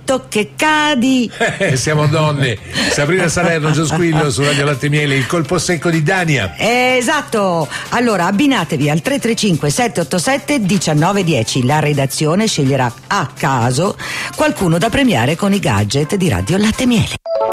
tutto che cadi. Siamo donne. Sabrina Salerno, Gio Squillo su Radio Latte Miele, il colpo secco di Dania. Esatto. Allora abbinatevi al 335 787 1910. La redazione sceglierà a caso qualcuno da premiare con i gadget di Radio Latte Miele.